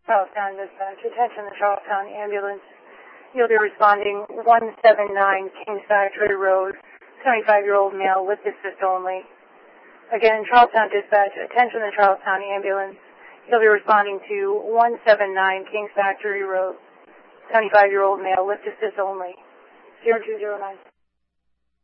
Charlestown Dispatch. Attention, the Charlestown ambulance. You'll be responding 179 Kings Factory Road, 75-year-old male with assist only. Again, Charlestown Dispatch. Attention, the Charlestown ambulance. You'll be responding to 179 Kings Factory Road, 75-year-old male with assist only. 0209.